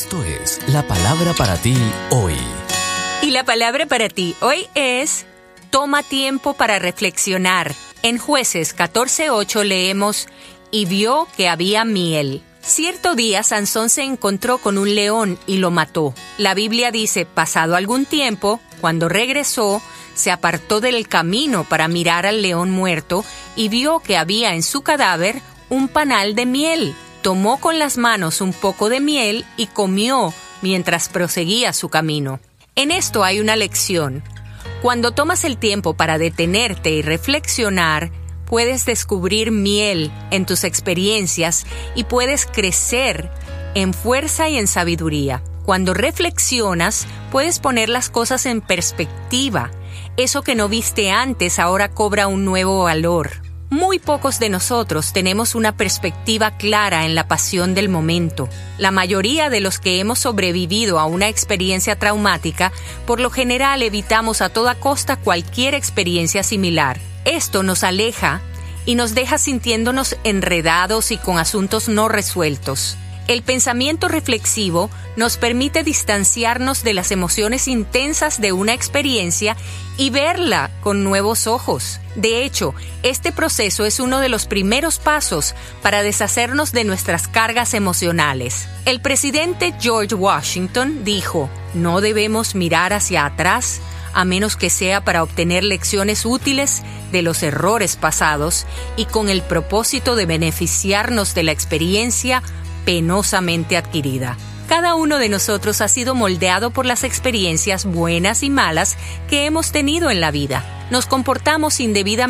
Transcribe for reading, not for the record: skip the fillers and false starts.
Esto es la palabra para ti hoy. Y la palabra para ti hoy es: toma tiempo para reflexionar. En Jueces 14:8 leemos: y vio que había miel. Cierto día Sansón se encontró con un león y lo mató. La Biblia dice: pasado algún tiempo, cuando regresó, se apartó del camino para mirar al león muerto y vio que había en su cadáver un panal de miel. Tomó con las manos un poco de miel y comió mientras proseguía su camino. En esto hay una lección. Cuando tomas el tiempo para detenerte y reflexionar, puedes descubrir miel en tus experiencias y puedes crecer en fuerza y en sabiduría. Cuando reflexionas, puedes poner las cosas en perspectiva. Eso que no viste antes ahora cobra un nuevo valor. Muy pocos de nosotros tenemos una perspectiva clara en la pasión del momento. La mayoría de los que hemos sobrevivido a una experiencia traumática, por lo general evitamos a toda costa cualquier experiencia similar. Esto nos aleja y nos deja sintiéndonos enredados y con asuntos no resueltos. El pensamiento reflexivo nos permite distanciarnos de las emociones intensas de una experiencia y verla con nuevos ojos. De hecho, este proceso es uno de los primeros pasos para deshacernos de nuestras cargas emocionales. El presidente George Washington dijo: no debemos mirar hacia atrás a menos que sea para obtener lecciones útiles de los errores pasados y con el propósito de beneficiarnos de la experiencia penosamente adquirida. Cada uno de nosotros ha sido moldeado por las experiencias buenas y malas que hemos tenido en la vida. Nos comportamos indebidamente